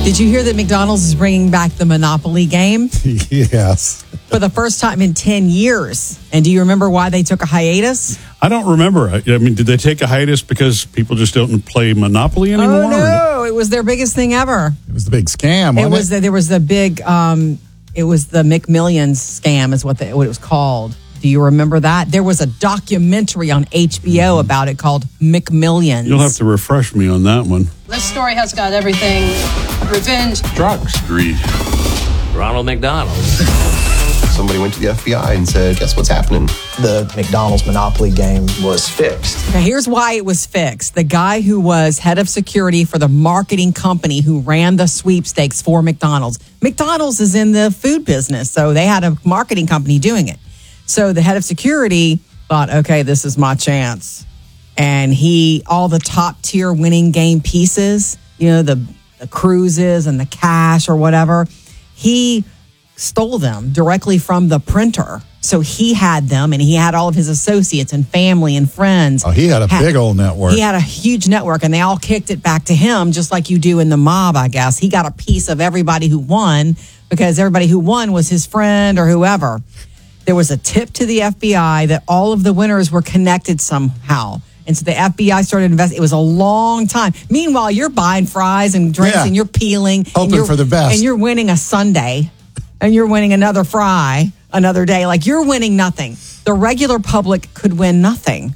Did you hear that McDonald's is bringing back the Monopoly game Yes. for the first time in 10 years? And do you remember why they took a hiatus? I don't remember. I mean, did they take a hiatus because people just don't play Monopoly anymore? Oh, no. It was their biggest thing ever. It was the big scam, wasn't it? There was the big, it was the McMillions scam is what it was called. Do you remember that? There was a documentary on HBO about it called McMillions. You'll have to refresh me on that one. This story has got everything: revenge, Drugs. Greed. Ronald McDonald. Somebody went to the FBI and said, guess what's happening? The McDonald's Monopoly game was fixed. Now, here's why it was fixed. The guy who was head of security for the marketing company who ran the sweepstakes for McDonald's. McDonald's is in the food business, so they had a marketing company doing it. So the head of security thought, okay, this is my chance. And all the top tier winning game pieces, the cruises and the cash or whatever, he stole them directly from the printer. So he had them, and he had all of his associates and family and friends. Oh, he had a big old network. He had a huge network, and they all kicked it back to him, just like you do in the mob, I guess. He got a piece of everybody who won because everybody who won was his friend or whoever. There was a tip to the FBI that all of the winners were connected somehow. And so the FBI started investing. It was a long time. Meanwhile, you're buying fries and drinks and you're peeling. Hoping for the best. And you're winning a sundae. And you're winning another fry another day. Like, you're winning nothing. The regular public could win nothing.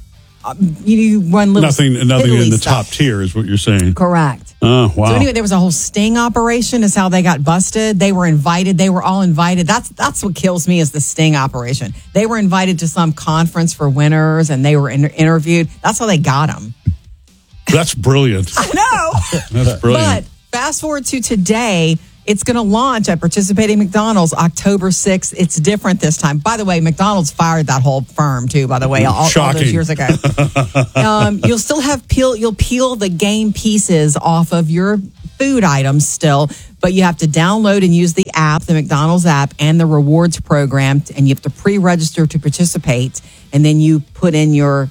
You won little Nothing in the stuff. top tier is what you're saying. Correct. Oh, wow. So anyway, there was a whole sting operation is how they got busted. They were invited. They were all invited. That's what kills me is the sting operation. They were invited to some conference for winners, and they were interviewed. That's how they got them. That's brilliant. I know. That's brilliant. But fast forward to today, it's going to launch at participating McDonald's October 6th. It's different this time. By the way, McDonald's fired that whole firm too, by the way, all those years ago. You'll still have you'll peel the game pieces off of your food items still, but you have to download and use the app, the McDonald's app, and the rewards program, and you have to pre-register to participate, and then you put in your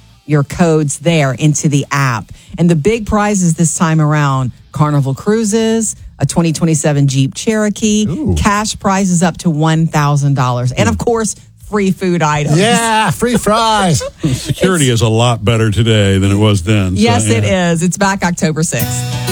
codes there into the app. And the big prizes this time around, Carnival Cruises, a 2027 Jeep Cherokee, cash prizes up to $1,000. And, of course, free food items. Yeah, free fries. Security is a lot better today than it was then. Yes, it is. It's back October 6th.